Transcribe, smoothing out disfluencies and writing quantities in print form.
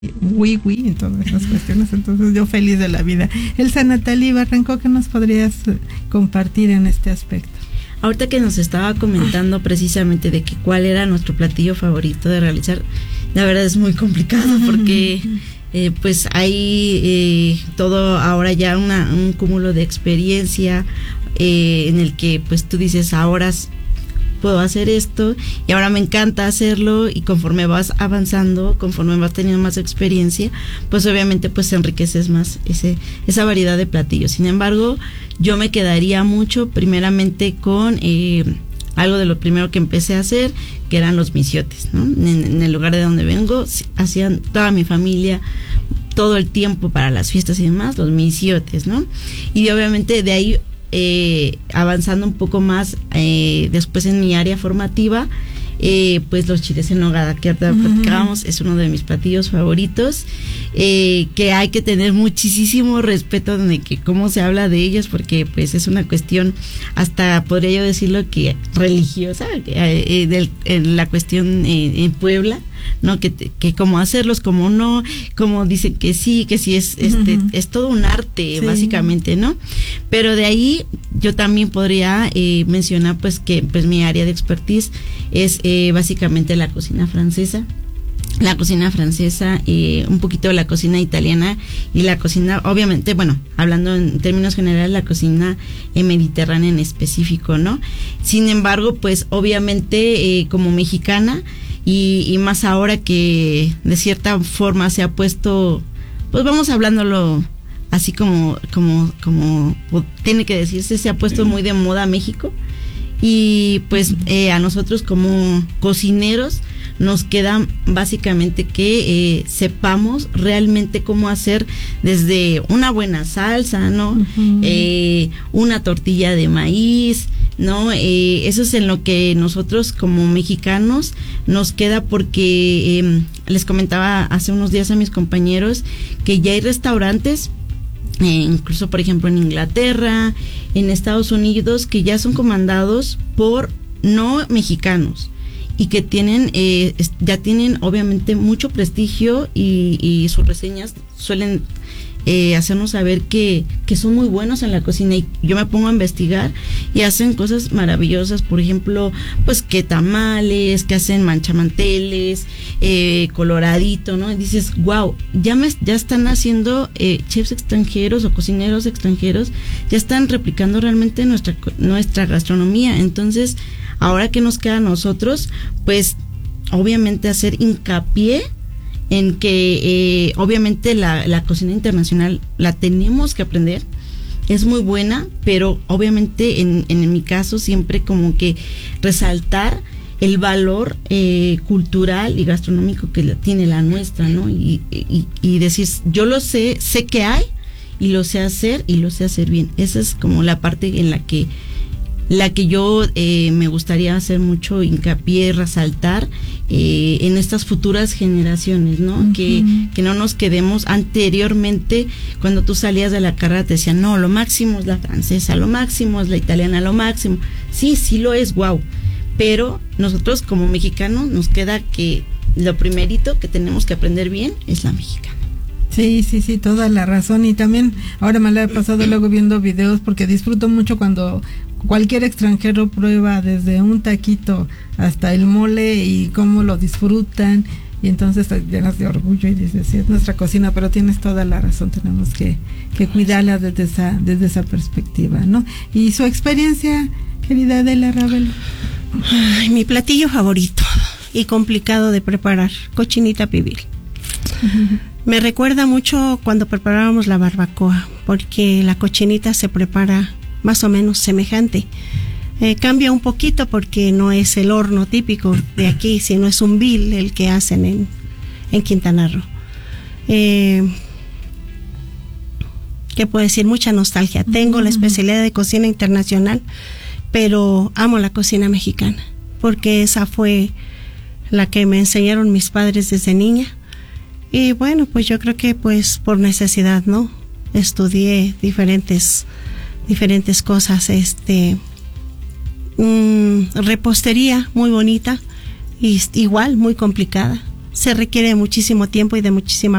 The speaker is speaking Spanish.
en todas esas cuestiones, entonces yo feliz de la vida. Elsa Natalie Barranco, ¿qué nos podrías compartir en este aspecto? Ahorita que nos estaba comentando precisamente de que cuál era nuestro platillo favorito de realizar, la verdad es muy complicado porque pues hay todo ahora ya un cúmulo de experiencia en el que pues tú dices ahora puedo hacer esto y ahora me encanta hacerlo, y conforme vas avanzando, conforme vas teniendo más experiencia, pues obviamente pues enriqueces más esa variedad de platillos. Sin embargo, yo me quedaría mucho primeramente con algo de lo primero que empecé a hacer, que eran los misiotes, ¿no? En el lugar de donde vengo, hacían toda mi familia todo el tiempo para las fiestas y demás, los misiotes, ¿no? Y obviamente de ahí avanzando un poco más después en mi área formativa, pues los chiles en nogada que ahorita platicábamos, es uno de mis platillos favoritos, que hay que tener muchísimo respeto de que cómo se habla de ellos, porque pues es una cuestión, hasta podría yo decirlo que religiosa, en la cuestión en Puebla, ¿no? Que cómo hacerlos, cómo no, como dicen que sí es todo un arte, sí, básicamente, ¿no? Pero de ahí yo también podría mencionar pues que pues mi área de expertise es básicamente la cocina francesa, un poquito de la cocina italiana y la cocina, obviamente, bueno, hablando en términos generales, la cocina mediterránea en específico, ¿no? Sin embargo, pues obviamente como mexicana y más ahora que de cierta forma se ha puesto, pues vamos hablándolo así como tiene que decirse, se ha puesto muy de moda México, y pues a nosotros como cocineros nos queda básicamente que sepamos realmente cómo hacer desde una buena salsa, ¿no? Una tortilla de maíz, ¿no? Eso es en lo que nosotros como mexicanos nos queda, porque les comentaba hace unos días a mis compañeros que ya hay restaurantes, incluso por ejemplo en Inglaterra, en Estados Unidos, que ya son comandados por no mexicanos y que ya tienen obviamente mucho prestigio, y sus reseñas suelen hacernos saber que son muy buenos en la cocina, y yo me pongo a investigar y hacen cosas maravillosas, por ejemplo, pues que tamales, que hacen manchamanteles, coloradito, ¿no? Y dices, wow, ya están haciendo chefs extranjeros o cocineros extranjeros, ya están replicando realmente nuestra gastronomía. Entonces, ahora que nos queda a nosotros, pues obviamente hacer hincapié en que obviamente la cocina internacional la tenemos que aprender, es muy buena, pero obviamente en mi caso siempre como que resaltar el valor cultural y gastronómico que tiene la nuestra, ¿no? Y decir, yo lo sé que hay, y lo sé hacer, y lo sé hacer bien. Esa es como la parte en la que yo me gustaría hacer mucho hincapié, resaltar en estas futuras generaciones, ¿no? Que no nos quedemos anteriormente, cuando tú salías de la carrera te decían, no, lo máximo es la francesa, lo máximo es la italiana, lo máximo. Sí lo es, wow. Pero nosotros como mexicanos nos queda que lo primerito que tenemos que aprender bien es la mexicana. Sí, toda la razón. Y también ahora me la he pasado luego viendo videos, porque disfruto mucho cuando cualquier extranjero prueba desde un taquito hasta el mole y cómo lo disfrutan, y entonces te llenas de orgullo y dices, sí, es nuestra cocina. Pero tienes toda la razón, tenemos que cuidarla desde esa perspectiva, ¿no? Y su experiencia, querida Adela Ravelo. Ay, mi platillo favorito y complicado de preparar, cochinita pibil. Me recuerda mucho cuando preparábamos la barbacoa, porque la cochinita se prepara más o menos semejante. Cambia un poquito porque no es el horno típico de aquí, sino es un vil el que hacen en Quintana Roo. ¿Qué puedo decir? Mucha nostalgia. Tengo la especialidad de cocina internacional, pero amo la cocina mexicana, porque esa fue la que me enseñaron mis padres desde niña. Y bueno, pues yo creo que pues por necesidad, ¿no? Estudié diferentes cosas, repostería muy bonita, y igual muy complicada, se requiere de muchísimo tiempo y de muchísima